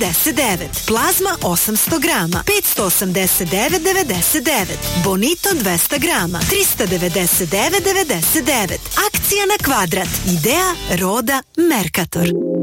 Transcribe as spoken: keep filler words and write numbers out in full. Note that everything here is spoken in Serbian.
devedeset devet. Plazma osamsto grama, petsto osamdeset devet devedeset devet. Bonito dvesta grama, trista devedeset devet devedeset devet. Akcija na kvadrat. Ideja, roda, Mercator.